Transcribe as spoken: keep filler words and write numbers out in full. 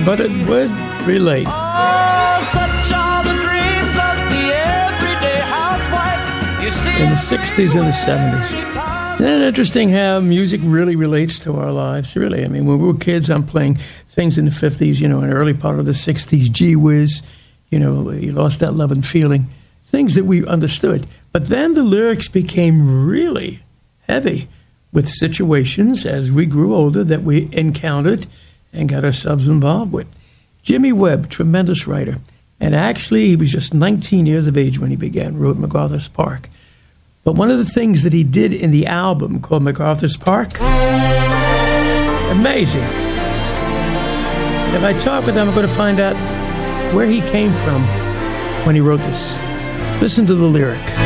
but it would relate. Oh, such are the dreams of the everyday housewife. You see In the sixties and the seventies. Isn't it interesting how music really relates to our lives? Really, I mean, when we were kids, I'm playing things in the fifties, you know, in the early part of the sixties, Gee Whiz, you know, You Lost That Lovin' Feeling, things that we understood. But then the lyrics became really heavy with situations as we grew older that we encountered and got ourselves involved with. Jimmy Webb, tremendous writer. And actually, he was just nineteen years of age when he began, wrote MacArthur's Park. But one of the things that he did in the album called MacArthur's Park, amazing. If I talk with him, I'm going to find out where he came from when he wrote this. Listen to the lyric.